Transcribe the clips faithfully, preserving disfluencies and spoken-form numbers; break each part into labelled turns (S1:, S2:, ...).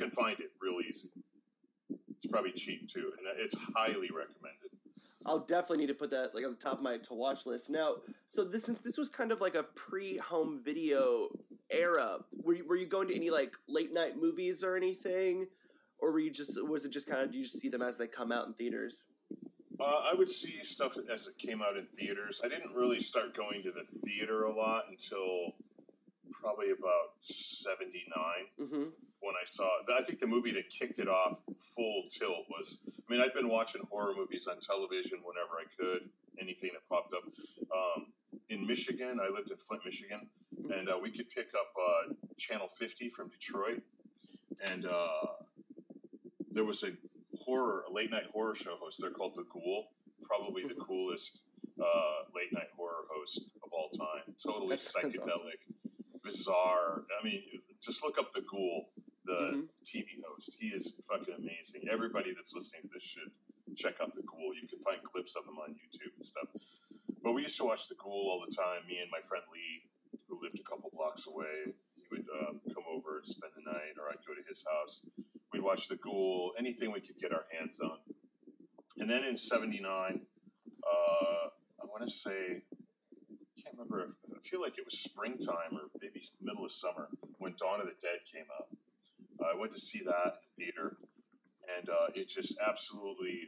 S1: can find it real easy. It's probably cheap too, and it's highly recommended.
S2: I'll definitely need to put that like on the top of my to watch list. Now, so this since this was kind of like a pre-home video era, were you, were you going to any like late night movies or anything, or were you just was it just kind of do you just see them as they come out in theaters?
S1: Uh, I would see stuff as it came out in theaters. I didn't really start going to the theater a lot until probably about seventy-nine.
S2: Mm-hmm.
S1: When I saw it. I think the movie that kicked it off full tilt was, I mean, I'd been watching horror movies on television whenever I could, anything that popped up. Um, in Michigan, I lived in Flint, Michigan, and uh, we could pick up uh, Channel fifty from Detroit, and uh, there was a horror, a late night horror show host. They're called The Ghoul, probably the coolest uh, late night horror host of all time. Totally
S2: That's,
S1: psychedelic,
S2: that's awesome.
S1: Bizarre. I mean, just look up The Ghoul. The
S2: mm-hmm.
S1: T V host. He is fucking amazing. Everybody that's listening to this should check out The Ghoul. You can find clips of him on YouTube and stuff. But we used to watch The Ghoul all the time. Me and my friend Lee, who lived a couple blocks away, he would um, come over and spend the night, or I'd go to his house. We'd watch The Ghoul, anything we could get our hands on. And then in seventy-nine, uh, I want to say, I can't remember, if, I feel like it was springtime or maybe middle of summer when Dawn of the Dead came out. I went to see that in the theater, and uh, it just absolutely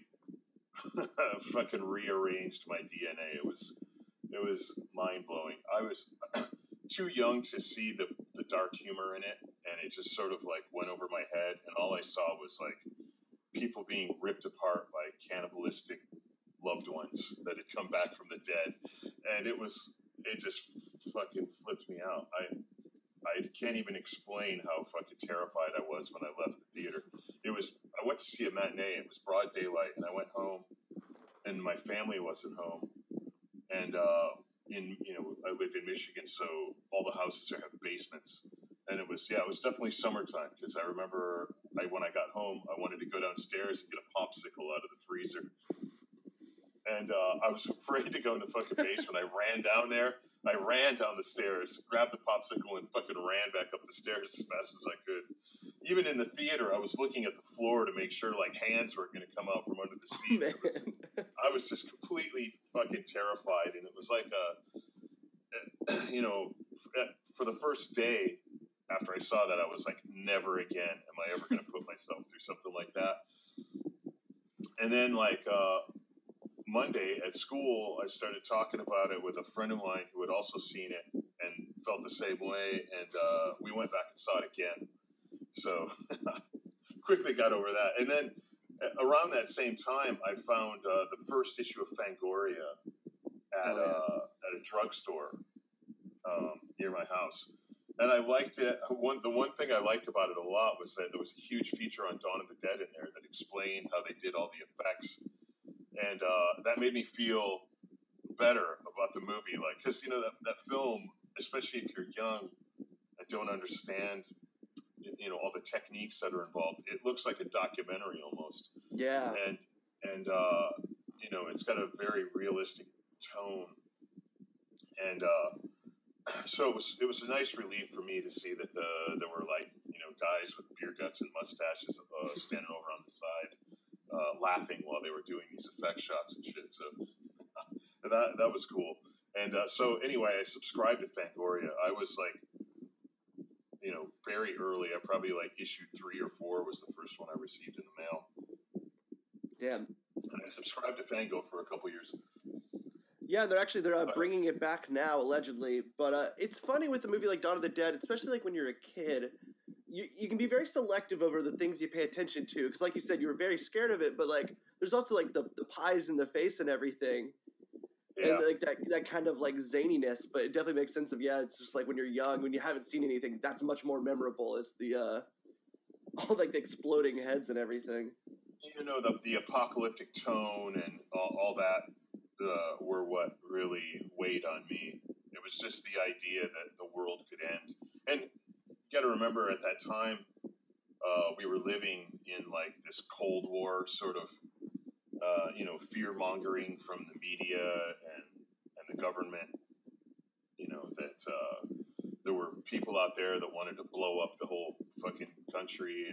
S1: fucking rearranged my D N A. It was it was mind blowing. I was too young to see the the dark humor in it, and it just sort of like went over my head. And all I saw was like people being ripped apart by cannibalistic loved ones that had come back from the dead, and it was it just fucking flipped me out. I. I can't even explain how fucking terrified I was when I left the theater. It was, I went to see a matinee. It was broad daylight, and I went home, and my family wasn't home. And, uh, in, you know, I lived in Michigan, so all the houses there have basements. And it was, yeah, it was definitely summertime, because I remember I, when I got home, I wanted to go downstairs and get a popsicle out of the freezer. And uh, I was afraid to go in the fucking basement. I ran down there. I ran down the stairs, grabbed the popsicle, and fucking ran back up the stairs as fast as I could. Even in the theater, I was looking at the floor to make sure, like, hands weren't going to come out from under the seats. It was, I was just completely fucking terrified. And it was like a, you know, for the first day after I saw that, I was like, never again am I ever going to put myself through something like that. And then, like, uh, Monday at school, I started talking about it with a friend of mine who had also seen it and felt the same way, and uh, we went back and saw it again. So quickly got over that. And then uh, around that same time, I found uh, the first issue of Fangoria at,
S2: oh, yeah.
S1: uh, at a drugstore um, near my house. And I liked it. One, the one thing I liked about it a lot was that there was a huge feature on Dawn of the Dead in there that explained how they did all the effects. And uh, that made me feel better about the movie. Like, because, you know, that, that film, especially if you're young and don't understand, you know, all the techniques that are involved, it looks like a documentary almost.
S2: Yeah.
S1: And, and uh, you know, it's got a very realistic tone. And uh, so it was, it was a nice relief for me to see that the, there were, like, you know, guys with beer guts and mustaches uh, standing over on the side. Uh, laughing while they were doing these effect shots and shit. So that that was cool. And uh, so anyway, I subscribed to Fangoria. I was like, you know, very early. I probably like issue three or four was the first one I received in the mail.
S2: Damn.
S1: And I subscribed to Fango for a couple years.
S2: Yeah, they're actually they're uh, bringing it back now, allegedly. But uh, it's funny with a movie like Dawn of the Dead, especially like when you're a kid. You, you can be very selective over the things you pay attention to. Because like you said, you were very scared of it. But like, there's also like the, the pies in the face and everything. Yeah. And like that that kind of like zaniness. But it definitely makes sense of, yeah, it's just like when you're young, when you haven't seen anything, that's much more memorable is the, uh, all like the exploding heads and everything.
S1: You know, the, the apocalyptic tone and all, all that uh, were what really weighed on me. It was just the idea that the world could end. And you got to remember at that time, uh, we were living in like this Cold War sort of, uh, you know, fear mongering from the media and, and the government, you know, that uh, there were people out there that wanted to blow up the whole fucking country.